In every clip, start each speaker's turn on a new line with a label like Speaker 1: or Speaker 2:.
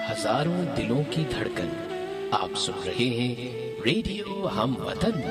Speaker 1: हजारों दिलों की धड़कन। आप सुन रहे हैं रेडियो हम वतन।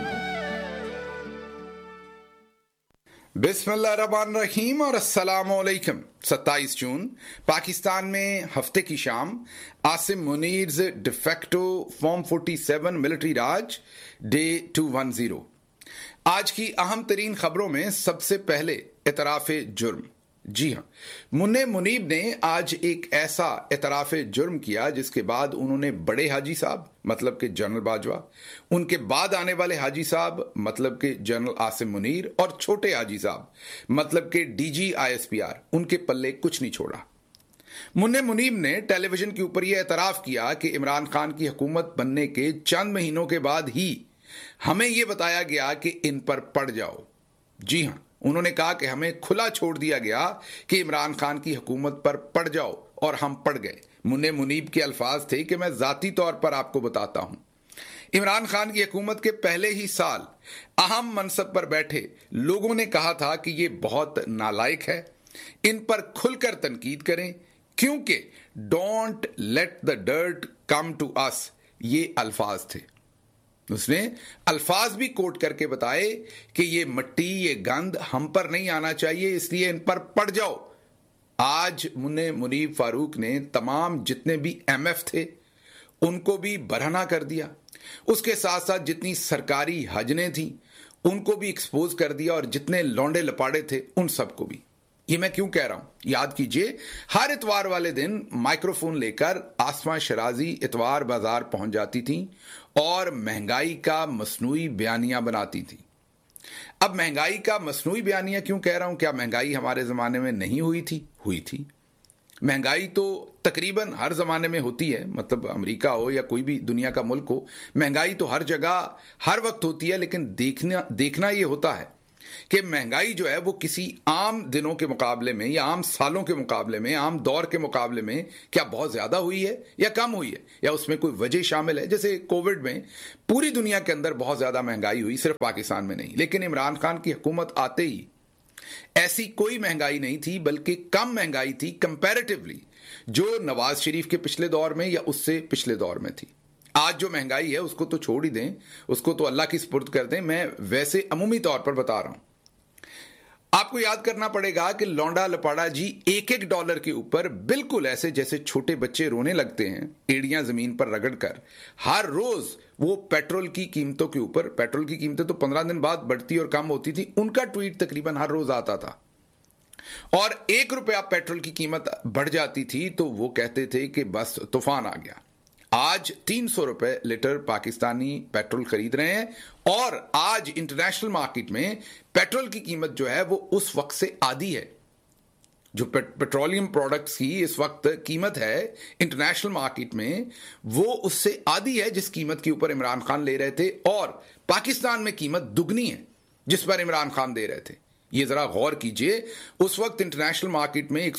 Speaker 2: बिस्मिल्लाहिर्रहमानिर्रहीम और अस्सलाम वालेकुम। 27 जून पाकिस्तान में हफ्ते की शाम आसिम मुनीर्स डिफेक्टो फॉर्म 47 मिलिट्री राज डे 210। आज की अहम तरीन खबरों में सबसे पहले इतराफ़े जुर्म। जी हाँ, मुन्ने मुनीब ने आज एक ऐसा इतराफ़े जुर्म किया जिसके बाद उन्होंने बड़े हाजी साहब मतलब के जनरल बाजवा, उनके बाद आने वाले हाजी साहब मतलब के जनरल आसिम मुनीर और छोटे हाजी साहब मतलब के डीजी आईएसपीआर, उनके पल्ले कुछ नहीं छोड़ा। मुन्ने मुनीब ने टेलीविजन के ऊपर यह एतराफ़ किया कि इमरान खान की हुकूमत बनने के चंद महीनों के बाद ही हमें यह बताया गया कि इन पर पड़ जाओ। जी हाँ, उन्होंने कहा कि हमें खुला छोड़ दिया गया कि इमरान खान की हुकूमत पर पड़ जाओ और हम पड़ गए। मुन्ने मुनीब के अल्फाज थे कि मैं जाती तौर पर आपको बताता हूं, इमरान खान की हुकूमत के पहले ही साल अहम मनसब पर बैठे लोगों ने कहा था कि ये बहुत नालायक है, इन पर खुलकर तनकीद करें क्योंकि don't let the dirt come to us, ये अल्फाज थे। उसने अल्फाज भी कोट करके बताए कि ये मट्टी, ये गंद हम पर नहीं आना चाहिए, इसलिए इन पर पड़ जाओ। आज मुन्ने मुनीब फारूक ने तमाम जितने भी एमएफ थे उनको भी बरहना कर दिया, उसके साथ साथ जितनी सरकारी हजने थी उनको भी एक्सपोज कर दिया और जितने लौंडे लपाड़े थे उन सबको भी। ये मैं क्यों कह रहा हूं, याद कीजिए हर इतवार वाले दिन माइक्रोफोन लेकर आसमा शराजी इतवार बाजार पहुंच जाती थी और महंगाई का मसनूई बयानिया बनाती थी। अब महंगाई का मसनूई बयानिया क्यों कह रहा हूं, क्या महंगाई हमारे जमाने में नहीं हुई थी? हुई थी। महंगाई तो तकरीबन हर जमाने में होती है, मतलब अमेरिका हो या कोई भी दुनिया का मुल्क हो, महंगाई तो हर जगह हर वक्त होती है। लेकिन देखना ये होता है कि महंगाई जो है वो किसी आम दिनों के मुकाबले में या आम सालों के मुकाबले में, आम दौर के मुकाबले में क्या बहुत ज्यादा हुई है या कम हुई है, या उसमें कोई वजह शामिल है। जैसे कोविड में पूरी दुनिया के अंदर बहुत ज्यादा महंगाई हुई, सिर्फ पाकिस्तान में नहीं, लेकिन इमरान खान की हुकूमत आते ही ऐसी कोई महंगाई नहीं थी, बल्कि कम महंगाई थी कंपैरेटिवली जो नवाज शरीफ के पिछले दौर में या उससे पिछले दौर में थी। आज जो महंगाई है उसको तो छोड़ ही दें, उसको तो अल्लाह की सुपुर्द कर दें। मैं वैसे अमूमी तौर पर बता रहा हूं। आपको याद करना पड़ेगा कि लौंडा लपाड़ा जी एक एक डॉलर के ऊपर बिल्कुल ऐसे जैसे छोटे बच्चे रोने लगते हैं, एड़ियां जमीन पर रगड़कर, हर रोज वो पेट्रोल की कीमतों के ऊपर, पेट्रोल की कीमतें तो 15 दिन बाद बढ़ती और कम होती थी, उनका ट्वीट तकरीबन हर रोज आता था। और 1 रुपया पेट्रोल की कीमत बढ़ जाती थी तो वो कहते थे कि बस तूफान आ गया। आज 300 रुपए लीटर पाकिस्तानी पेट्रोल खरीद रहे हैं और आज इंटरनेशनल मार्केट में पेट्रोल की कीमत जो है वो उस वक्त से आधी है। जो पेट्रोलियम प्रोडक्ट्स की इस वक्त कीमत है इंटरनेशनल मार्केट में, वो उससे आधी है जिस कीमत के ऊपर इमरान खान ले रहे थे, और पाकिस्तान में कीमत दुगनी है जिस पर इमरान खान दे रहे थे। ये जरा गौर कीजिए, उस वक्त इंटरनेशनल मार्केट में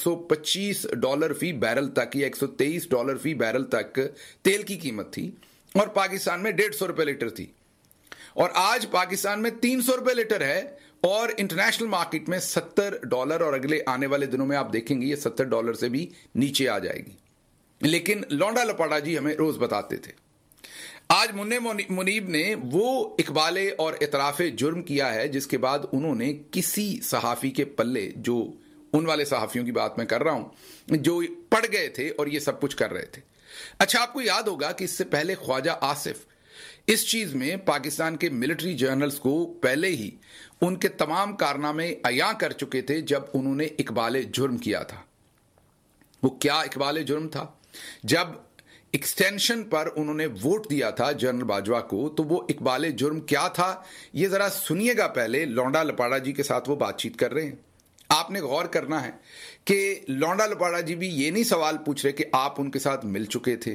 Speaker 2: $125 फी बैरल तक या $123 फी बैरल तक तेल की कीमत थी और पाकिस्तान में $150 लीटर थी, और आज पाकिस्तान में $300 लीटर है और इंटरनेशनल मार्केट में $70, और अगले आने वाले दिनों में आप देखेंगे ये $70 से भी नीचे आ जाएगी। लेकिन लौंडा लपाड़ा जी हमें रोज बताते थे। आज मुन्ने मुनीब ने वो इकबाले और इतराफ़े जुर्म किया है जिसके बाद उन्होंने किसी सहाफ़ी के पल्ले, जो उन वाले सहाफ़ियों की बात मैं कर रहा हूं जो पड़ गए थे और ये सब कुछ कर रहे थे। अच्छा, आपको याद होगा कि इससे पहले ख्वाजा आसिफ इस चीज में पाकिस्तान के मिलिट्री जर्नल्स को पहले ही उनके तमाम कारनामे अयां कर चुके थे जब उन्होंने इकबाले जुर्म किया था। वो क्या इकबाले जुर्म था? जब एक्सटेंशन पर उन्होंने वोट दिया था जनरल बाजवा को, तो वो इकबाले जुर्म क्या था ये जरा सुनिएगा। पहले लौंडा लपाड़ा जी के साथ वो बातचीत कर रहे हैं। आपने गौर करना है कि लौंडा लपाड़ा जी भी ये नहीं सवाल पूछ रहे कि आप उनके साथ मिल चुके थे,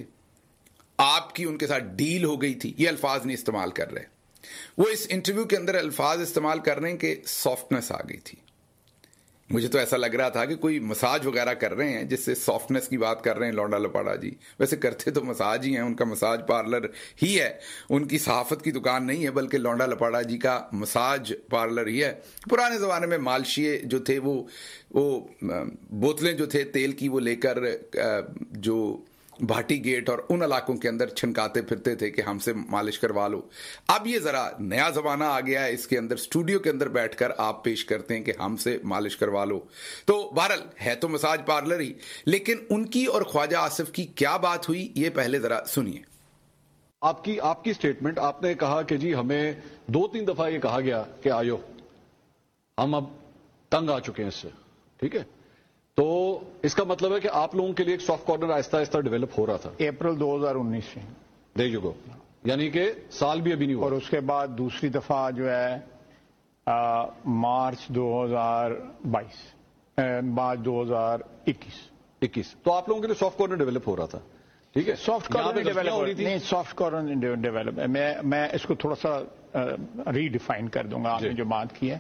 Speaker 2: आपकी उनके साथ डील हो गई थी, ये अल्फाज नहीं इस्तेमाल कर रहे। वो इस इंटरव्यू के अंदर अल्फाज इस्तेमाल कर रहे हैं कि सॉफ्टनेस आ गई थी। मुझे तो ऐसा लग रहा था कि कोई मसाज वगैरह कर रहे हैं जिससे सॉफ्टनेस की बात कर रहे हैं लौंडा लपाड़ा जी। वैसे करते तो मसाज ही हैं, उनका मसाज पार्लर ही है, उनकी सहाफत की दुकान नहीं है, बल्कि लौंडा लपाड़ा जी का मसाज पार्लर ही है। पुराने ज़माने में मालशिए जो थे वो बोतलें जो थे तेल की वो लेकर जो भाटी गेट और उन इलाकों के अंदर छिनकाते फिरते थे कि हमसे मालिश करवा लो। अब ये जरा नया जमाना आ गया है, इसके अंदर स्टूडियो के अंदर बैठकर आप पेश करते हैं कि हमसे मालिश करवा लो। तो बहरहाल है तो मसाज पार्लर ही, लेकिन उनकी और ख्वाजा आसिफ की क्या बात हुई ये पहले जरा सुनिए।
Speaker 3: आपकी स्टेटमेंट, आपने कहा कि जी हमें 2-3 दफा ये कहा गया कि आयो, हम अब तंग आ चुके हैं इससे, ठीक है। तो इसका मतलब है कि आप लोगों के लिए एक soft corner Aahista Aahista develop हो रहा था।
Speaker 4: अप्रैल 2019 से
Speaker 3: दे जुगो, यानी कि साल भी अभी नहीं हुआ।
Speaker 4: और उसके बाद दूसरी दफा जो है मार्च 2022, मार्च 2021।
Speaker 3: तो आप लोगों के लिए सॉफ्ट कॉर्नर डेवलप हो रहा था, ठीक है।
Speaker 4: सॉफ्ट कॉर्नर डेवलप हो रही थी, नहीं सॉफ्ट कॉर्नर डेवलप। मैं इसको थोड़ा सा रीडिफाइन कर दूंगा। आपने जो बात की है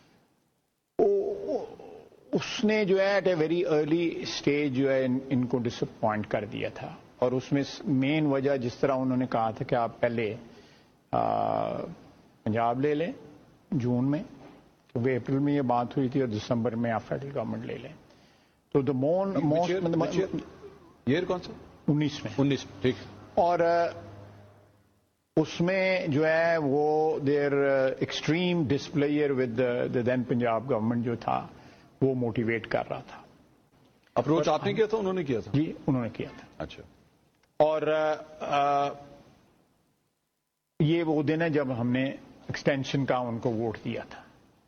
Speaker 4: उसने जो है eight a very early stage जो है इनको डिसअपॉइंट कर दिया था। और उसमें मेन वजह, जिस तरह उन्होंने कहा था कि आप पहले पंजाब ले लें जून में, क्योंकि अप्रैल में ये बात हुई थी, और दिसंबर में आप फेडरल गवर्नमेंट ले लें। तो द मोस्ट
Speaker 3: ईयर कौन सा? 19 में, ठीक।
Speaker 4: और उसमें जो है वो there extreme डिस्प्लेयर with the then Punjab government जो था वो मोटिवेट कर रहा था।
Speaker 3: अप्रोच आपने किया था, उन्होंने किया था?
Speaker 4: जी, उन्होंने किया था।
Speaker 3: अच्छा।
Speaker 4: और ये वो दिन है जब हमने एक्सटेंशन का उनको वोट दिया था।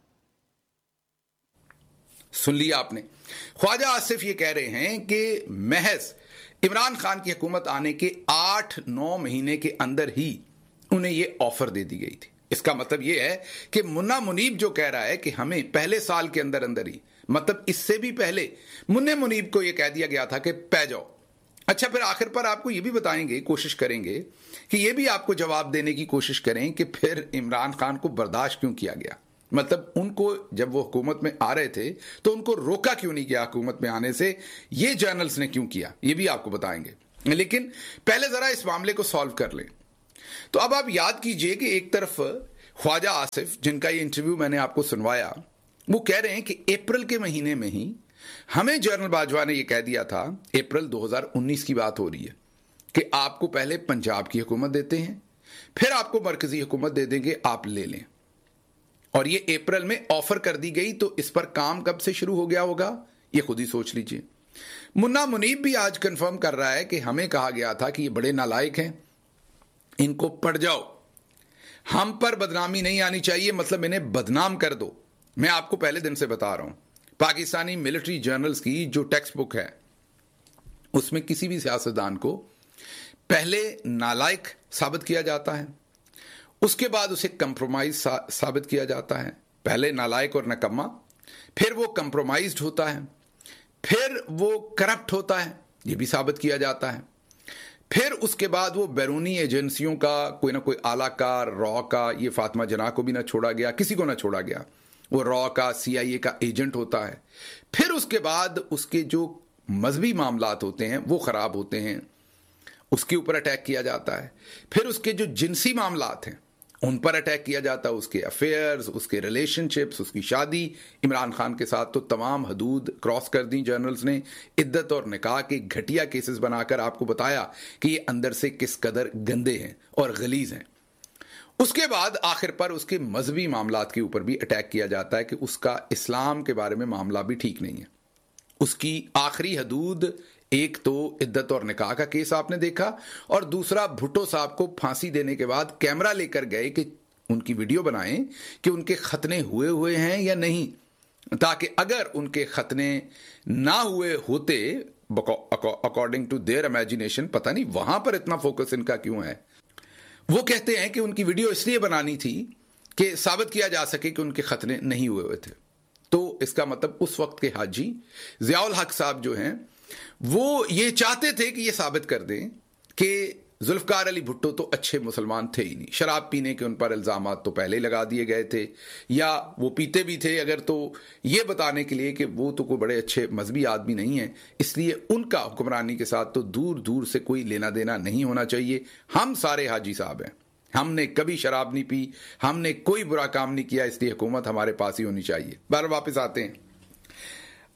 Speaker 2: सुन लिया आपने। ख्वाजा आसिफ ये कह रहे हैं कि महज इमरान खान की हुकूमत आने के 8-9 महीने के अंदर ही उन्हें ये ऑफर दे दी गई थी। इसका मतलब ये है कि मुन्ना मुनीब जो कह रहा है कि हमें पहले साल के अंदर अंदर ही, मतलब इससे भी पहले मुन्ने मुनीब को यह कह दिया गया था कि पै जाओ। अच्छा, फिर आखिर पर आपको यह भी बताएंगे, कोशिश करेंगे कि यह भी आपको जवाब देने की कोशिश करें कि फिर इमरान खान को बर्दाश्त क्यों किया गया। मतलब उनको जब वो हुकूमत में आ रहे थे तो उनको रोका क्यों नहीं गया हुकूमत में आने से, ये जर्नल्स ने क्यों किया, ये भी आपको बताएंगे। लेकिन पहले जरा इस मामले को सॉल्व कर लें। तो अब आप याद कीजिए कि एक तरफ ख्वाजा आसिफ, जिनका ये इंटरव्यू मैंने आपको सुनवाया, वो कह रहे हैं कि अप्रैल के महीने में ही हमें जनरल बाजवा ने यह कह दिया था, अप्रैल 2019 की बात हो रही है, कि आपको पहले पंजाब की हुकूमत देते हैं, फिर आपको मरकजी हुकूमत दे देंगे, आप ले लें। और ये अप्रैल में ऑफर कर दी गई। तो इस पर काम कब से शुरू हो गया होगा ये खुद ही सोच लीजिए। मुन्ना मुनीब भी आज कंफर्म कर रहा है कि हमें कहा गया था कि ये बड़े नालायक हैं, इनको पड़ जाओ, हम पर बदनामी नहीं आनी चाहिए, मतलब इन्हें बदनाम कर दो। मैं आपको पहले दिन से बता रहा हूं, पाकिस्तानी मिलिट्री जर्नल्स की जो टेक्स्ट बुक है उसमें किसी भी सियासतदान को पहले नालायक साबित किया जाता है, उसके बाद उसे कंप्रोमाइज साबित किया जाता है। पहले नालायक और नकम्मा, फिर वो कंप्रोमाइज्ड होता है, फिर वो करप्ट होता है, ये भी साबित किया जाता है। फिर उसके बाद वो बैरूनी एजेंसियों का कोई ना कोई आलाकार, रॉ का, ये फातिमा जना को भी ना छोड़ा गया, किसी को ना छोड़ा गया, वो रॉ का, CIA का एजेंट होता है। फिर उसके बाद उसके जो मजहबी मामलात होते हैं वो खराब होते हैं, उसके ऊपर अटैक किया जाता है। फिर उसके जो जिनसी मामलात हैं उन पर अटैक किया जाता है, उसके अफेयर्स, उसके रिलेशनशिप्स, उसकी शादी इमरान खान के साथ तो तमाम हदूद क्रॉस कर दी जर्नल्स ने। इद्दत और निकाह के घटिया केसेस बनाकर आपको बताया कि ये अंदर से किस कदर गंदे हैं और गलीज हैं। उसके बाद आखिर पर उसके मजहबी मामलात के ऊपर भी अटैक किया जाता है कि उसका इस्लाम के बारे में मामला भी ठीक नहीं है। उसकी आखिरी हदूद, एक तो इद्दत और निकाह का केस आपने देखा, और दूसरा भुट्टो साहब को फांसी देने के बाद कैमरा लेकर गए कि उनकी वीडियो बनाएं कि उनके खतने हुए हैं या नहीं, ताकि अगर उनके खतने ना हुए होते अकॉर्डिंग टू देयर इमेजिनेशन, पता नहीं वहां पर इतना फोकस इनका क्यों है। वो कहते हैं कि उनकी वीडियो इसलिए बनानी थी कि साबित किया जा सके कि उनके खतने नहीं हुए थे। तो इसका मतलब उस वक्त के हाजी ज़ियाउल हक साहब जो हैं वो ये चाहते थे कि ये साबित कर दें कि जुल्फकार अली भुट्टो तो अच्छे मुसलमान थे ही नहीं, शराब पीने के उन पर इल्जामात तो पहले लगा दिए गए थे, या वो पीते भी थे अगर, तो ये बताने के लिए कि वो तो कोई बड़े अच्छे मजहबी आदमी नहीं है, इसलिए उनका हुक्मरानी के साथ तो दूर दूर से कोई लेना देना नहीं होना चाहिए। हम सारे हाजी साहब हैं, हमने कभी शराब नहीं पी, हमने कोई बुरा काम नहीं किया, इसलिए हुकूमत हमारे पास ही होनी चाहिए। बार वापस आते हैं।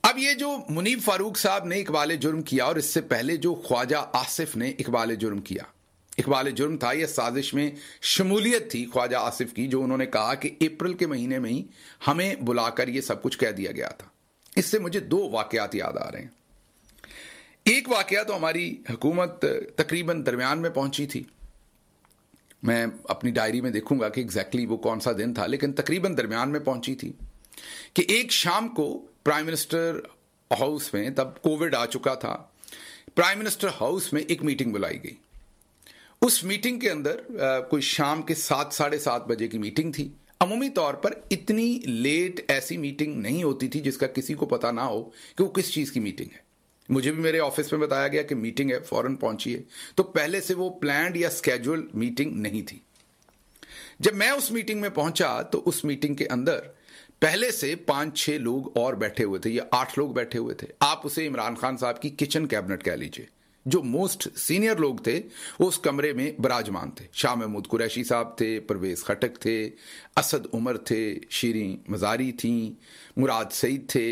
Speaker 2: अब ये जो मुनीब फारूक साहब ने इकबाल जुर्म किया और इससे पहले जो ख्वाजा आसिफ ने इकबाल जुर्म किया, इकबाल जुर्म था, यह साजिश में शमूलियत थी ख्वाजा आसिफ की, जो उन्होंने कहा कि अप्रैल के महीने में ही हमें बुलाकर यह सब कुछ कह दिया गया था। इससे मुझे दो वाकयात याद आ रहे हैं। एक वाकया तो हमारी हुकूमत तकरीबन दरमियान में पहुंची थी, मैं अपनी डायरी में देखूंगा कि एग्जैक्टली वो कौन सा दिन था, लेकिन तकरीबन दरमियान में पहुंची थी कि एक शाम को प्राइम मिनिस्टर हाउस में, तब कोविड आ चुका था, प्राइम मिनिस्टर हाउस में एक मीटिंग बुलाई गई। उस मीटिंग के अंदर कोई शाम के 7, साढ़े 7 बजे की मीटिंग थी। अमूमी तौर पर इतनी लेट ऐसी मीटिंग नहीं होती थी जिसका किसी को पता ना हो कि वो किस चीज़ की मीटिंग है। मुझे भी मेरे ऑफिस में बताया गया कि मीटिंग है, फौरन पहुंचिए, तो पहले से वो प्लान्ड या स्केड्यूल मीटिंग नहीं थी। जब मैं उस मीटिंग में पहुंचा तो उस मीटिंग के अंदर पहले से 5-6 लोग और बैठे हुए थे, या 8 लोग बैठे हुए थे। आप उसे इमरान खान साहब की किचन कैबिनेट कह लीजिए। जो मोस्ट सीनियर लोग थे वो उस कमरे में विराजमान थे। शाह महमूद कुरैशी साहब थे, परवेज खटक थे, असद उमर थे, शीरीं मजारी थी, मुराद सईद थे,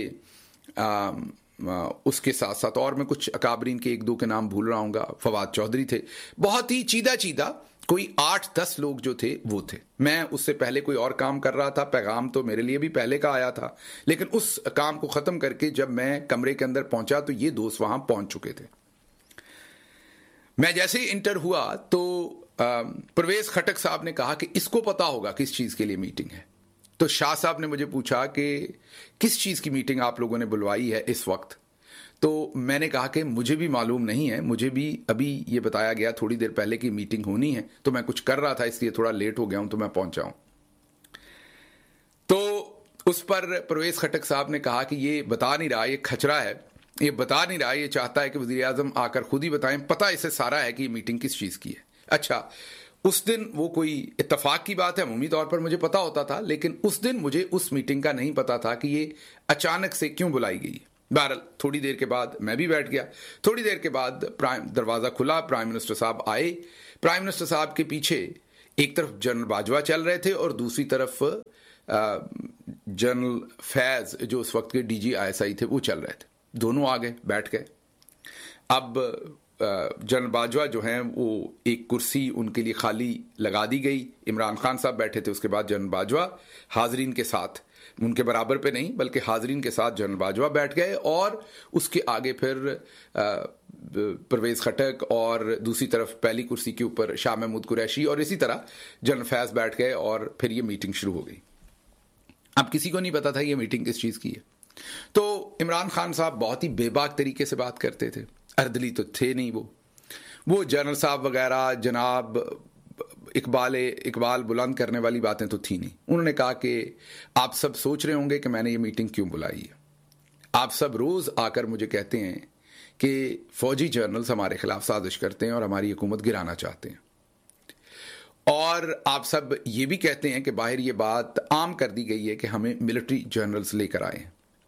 Speaker 2: उसके साथ साथ और मैं कुछ अकाबरीन के 1-2 के नाम भूल रहा हूँगा, फवाद चौधरी थे। बहुत ही चीदा कोई 8-10 लोग जो थे वो थे। मैं उससे पहले कोई और काम कर रहा था, पैगाम तो मेरे लिए भी पहले का आया था, लेकिन उस काम को ख़त्म करके जब मैं कमरे के अंदर पहुंचा तो ये दोस्त वहाँ पहुंच चुके थे। मैं जैसे ही इंटर हुआ तो परवेज खटक साहब ने कहा कि इसको पता होगा किस चीज़ के लिए मीटिंग है। तो शाह साहब ने मुझे पूछा कि किस चीज़ की मीटिंग आप लोगों ने बुलवाई है इस वक्त। तो मैंने कहा कि मुझे भी मालूम नहीं है, मुझे भी अभी ये बताया गया थोड़ी देर पहले कि मीटिंग होनी है, तो मैं कुछ कर रहा था इसलिए थोड़ा लेट हो गया हूं, तो मैं पहुंचा हूं। तो उस पर परवेज खटक साहब ने कहा कि ये बता नहीं रहा, ये खचरा है, ये बता नहीं रहा, ये चाहता है कि वज़ीर आज़म आकर खुद ही बताएं, पता इसे सारा है कि ये मीटिंग किस चीज़ की है। अच्छा, उस दिन वो कोई इत्तफाक की बात है, अमूमी तौर पर मुझे पता होता था, लेकिन उस दिन मुझे उस मीटिंग का नहीं पता था कि ये अचानक से क्यों बुलाई गई। बहरहाल थोड़ी देर के बाद मैं भी बैठ गया। थोड़ी देर के बाद दरवाज़ा खुला, प्राइम मिनिस्टर साहब आए। प्राइम मिनिस्टर साहब के पीछे एक तरफ जनरल बाजवा चल रहे थे और दूसरी तरफ जनरल फैज़ जो उस वक्त के DG ISI थे वो चल रहे थे। दोनों आ गए, बैठ गए। अब जनरल बाजवा जो हैं वो एक कुर्सी उनके लिए खाली लगा दी गई, इमरान खान साहब बैठे थे। उसके बाद जनरल बाजवा हाजरीन के साथ, उनके बराबर पे नहीं बल्कि हाजरीन के साथ जनरल बाजवा बैठ गए, और उसके आगे फिर परवेज खटक और दूसरी तरफ पहली कुर्सी के ऊपर शाह महमूद कुरैशी और इसी तरह जनरल फैज़ बैठ गए और फिर ये मीटिंग शुरू हो गई। अब किसी को नहीं पता था ये मीटिंग किस चीज़ की है। तो इमरान खान साहब बहुत ही बेबाक तरीके से बात करते थे, अर्दली तो थे नहीं वो जनरल साहब वगैरह जनाब इकबाल बुलंद करने वाली बातें तो थी नहीं। उन्होंने कहा कि आप सब सोच रहे होंगे कि मैंने ये मीटिंग क्यों बुलाई है। आप सब रोज़ आकर मुझे कहते हैं कि फौजी जर्नल्स हमारे खिलाफ साजिश करते हैं और हमारी हुकूमत गिराना चाहते हैं, और आप सब ये भी कहते हैं कि बाहर ये बात आम कर दी गई है कि हमें मिलिट्री जर्नल्स लेकर आए।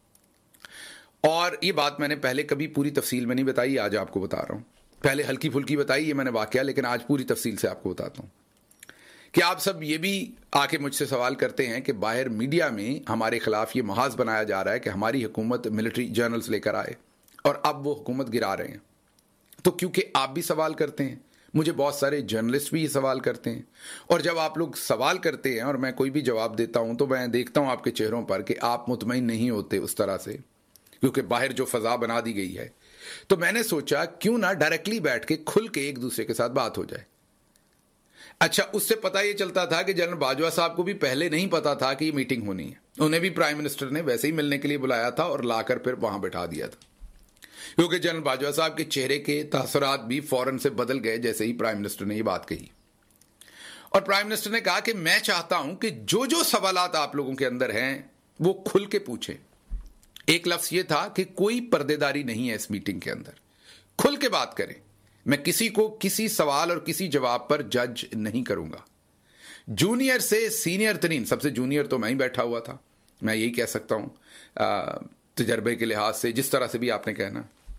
Speaker 2: और ये बात मैंने पहले कभी पूरी तफसील में नहीं बताई, आज आपको बता रहा हूं। पहले हल्की फुल्की बताई ये मैंने वाकया, लेकिन आज पूरी तफसील से आपको बताता हूं कि आप सब ये भी आके मुझसे सवाल करते हैं कि बाहर मीडिया में हमारे खिलाफ ये महाज बनाया जा रहा है कि हमारी हुकूमत मिलिट्री जर्नल्स लेकर आए और अब वो हुकूमत गिरा रहे हैं। तो क्योंकि आप भी सवाल करते हैं, मुझे बहुत सारे जर्नलिस्ट भी ये सवाल करते हैं, और जब आप लोग सवाल करते हैं और मैं कोई भी जवाब देता हूं तो मैं देखता हूं आपके चेहरों पर कि आप मुतमईन नहीं होते उस तरह से, क्योंकि बाहर जो फजा बना दी गई है। तो मैंने सोचा क्यों ना डायरेक्टली बैठ के खुल के एक दूसरे के साथ बात हो जाए। अच्छा, उससे पता ये चलता था कि जनरल बाजवा साहब को भी पहले नहीं पता था कि ये मीटिंग होनी है। उन्हें भी प्राइम मिनिस्टर ने वैसे ही मिलने के लिए बुलाया था और लाकर फिर वहां बैठा दिया था, क्योंकि जनरल बाजवा साहब के चेहरे के तासुरात भी फौरन से बदल गए जैसे ही प्राइम मिनिस्टर ने ये बात कही। और प्राइम मिनिस्टर ने कहा कि मैं चाहता हूं कि जो जो सवालात आप लोगों के अंदर हैं वो खुल के पूछें। एक लफ्ज ये था कि कोई पर्देदारी नहीं है इस मीटिंग के अंदर, खुल के बात करें। मैं किसी को किसी सवाल और किसी जवाब पर जज नहीं करूंगा। जूनियर से सीनियर तरीन, सबसे जूनियर तो मैं ही बैठा हुआ था, मैं यही कह सकता हूं तजर्बे के लिहाज से, जिस तरह से भी आपने कहना।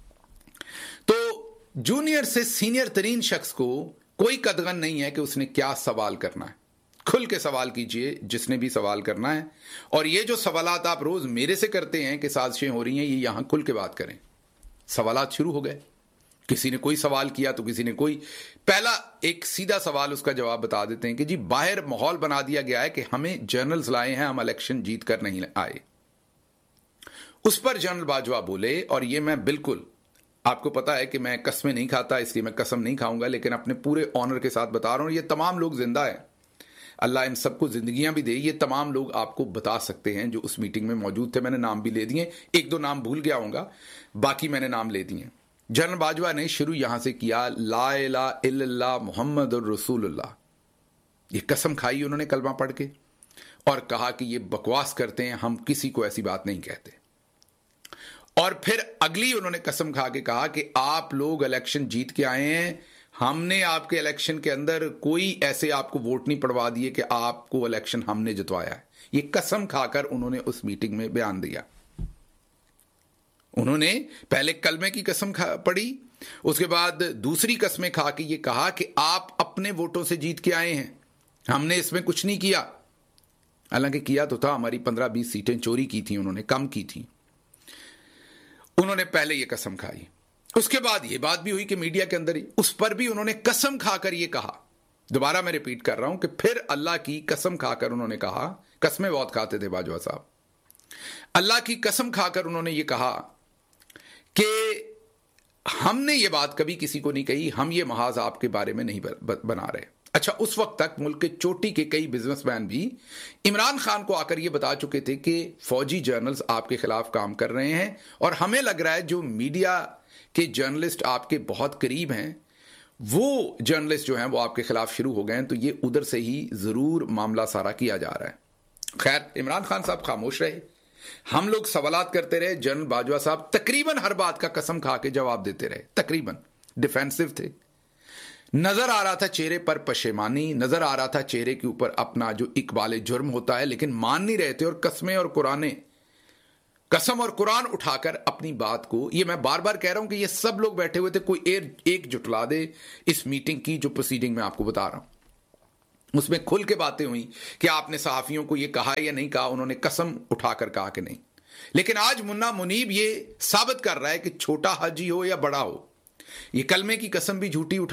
Speaker 2: तो जूनियर से सीनियर तरीन शख्स को कोई कदगन नहीं है कि उसने क्या सवाल करना है। खुल के सवाल कीजिए जिसने भी सवाल करना है, और ये जो सवालात आप रोज मेरे से करते हैं कि साजिशें हो रही हैं, ये यहां खुल के बात करें। सवालात शुरू हो गए, किसी ने कोई सवाल किया तो किसी ने कोई। पहला एक सीधा सवाल, उसका जवाब बता देते हैं कि जी बाहर माहौल बना दिया गया है कि हमें जर्नल्स लाए हैं, हम इलेक्शन जीत कर नहीं आए। उस पर जनरल बाजवा बोले, और ये मैं बिल्कुल, आपको पता है कि मैं कसमें नहीं खाता, इसलिए मैं कसम नहीं खाऊंगा, लेकिन अपने पूरे ऑनर के साथ बता रहा हूं, ये तमाम लोग जिंदा है, अल्लाह इन सबको जिंदगियां भी दे, ये तमाम लोग आपको बता सकते हैं जो उस मीटिंग में मौजूद थे। मैंने नाम भी ले दिए, एक दो नाम भूल गया होगा, बाकी मैंने नाम ले दिए। जनरल बाजवा ने शुरू यहां से किया, ला इलाहा इल्लल्लाह मुहम्मदुर रसूलुल्लाह। ये कसम खाई उन्होंने कलमा पढ़ के, और कहा कि ये बकवास करते हैं, हम किसी को ऐसी बात नहीं कहते। और फिर अगली उन्होंने कसम खा के कहा कि आप लोग इलेक्शन जीत के आए हैं, हमने आपके इलेक्शन के अंदर कोई ऐसे आपको वोट नहीं पड़वा दिए कि आपको इलेक्शन हमने जितवाया है। ये कसम खाकर उन्होंने उस मीटिंग में बयान दिया। उन्होंने पहले कलमे की कसम पढ़ी, उसके बाद दूसरी कसमें खा के ये कहा कि आप अपने वोटों से जीत के आए हैं, हमने इसमें कुछ नहीं किया। हालांकि किया तो था, हमारी 15-20 सीटें चोरी की थी उन्होंने, कम की थी। उन्होंने पहले ये कसम खाई। उसके बाद ये बात भी हुई कि मीडिया के अंदर ही, उस पर भी उन्होंने कसम खाकर ये कहा, दोबारा मैं रिपीट कर रहा हूं कि फिर अल्लाह की कसम खाकर उन्होंने कहा, कसमें बहुत खाते थे बाजवा साहब, अल्लाह की कसम खाकर उन्होंने ये कहा कि हमने ये बात कभी किसी को नहीं कही, हम ये महाज आपके बारे में नहीं बना रहे। अच्छा, उस वक्त तक मुल्क के चोटी के कई बिजनेसमैन भी इमरान खान को आकर ये बता चुके थे कि फौजी जर्नल्स आपके खिलाफ काम कर रहे हैं, और हमें लग रहा है जो मीडिया के जर्नलिस्ट आपके बहुत करीब हैं, वो जर्नलिस्ट जो हैं वो आपके खिलाफ शुरू हो गए हैं, तो ये उधर से ही जरूर मामला सारा किया जा रहा है। खैर, इमरान खान साहब खामोश रहे, हम लोग सवालात करते रहे। जनरल बाजवा साहब तकरीबन हर बात का कसम खा के जवाब देते रहे, तकरीबन डिफेंसिव थे। नजर आ रहा था चेहरे पर पशेमानी, नजर आ रहा था चेहरे के ऊपर अपना जो इकबाल जुर्म होता है, लेकिन मान नहीं रहे थे, और कसम और कुरान उठाकर अपनी बात को, ये मैं बार बार कह रहा हूं कि ये सब लोग बैठे हुए थे, कोई एक जुटला दे इस मीटिंग की जो प्रोसीडिंग में आपको बता रहा हूं। उसमें खुल के बातें हुई कि आपने सहाफियों को ये कहा या नहीं कहा, उन्होंने कसम उठाकर कहा कि नहीं। लेकिन आज मुन्ना मुनीब ये साबित कर रहा है कि छोटा हाजी हो या बड़ा हो, ये कलमे की कसम भी झूठी उठा